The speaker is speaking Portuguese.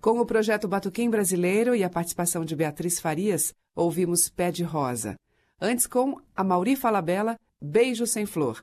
Com o projeto Batuquim Brasileiro e a participação de Beatriz Farias, ouvimos Pé de Rosa. Antes com Amaury Falabella, Beijo Sem Flor.